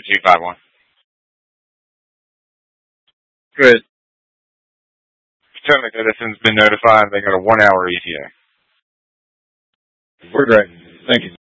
251. Good. Potomac citizen's been notified. They got a 1 hour ETA. We're great. Thank you.